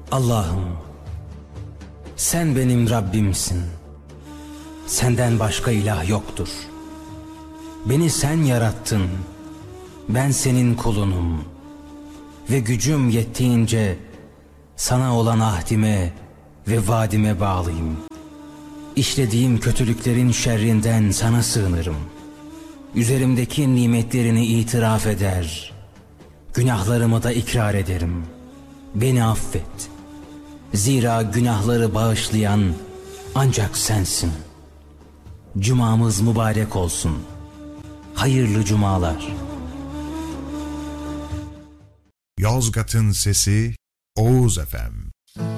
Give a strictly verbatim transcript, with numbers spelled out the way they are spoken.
Allah'ım, sen benim Rabbimsin. Senden başka ilah yoktur. Beni sen yarattın. Ben senin kulunum. Ve gücüm yettiğince sana olan ahdime ve vaadime bağlıyım. İşlediğim kötülüklerin şerrinden sana sığınırım. Üzerimdeki nimetlerini itiraf eder. Günahlarımı da ikrar ederim. Beni affet. Zira günahları bağışlayan ancak sensin. Cumamız mübarek olsun. Hayırlı cumalar. Yozgat'ın Sesi Oğuz Efem.